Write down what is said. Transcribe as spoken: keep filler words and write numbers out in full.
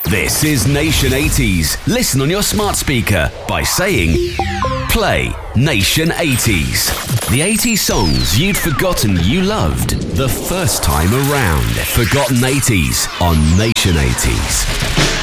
This is Nation eighties. Listen on your smart speaker by saying, play Nation eighties. The eighties songs you'd forgotten you loved the first time around. Forgotten eighties on Nation eighties.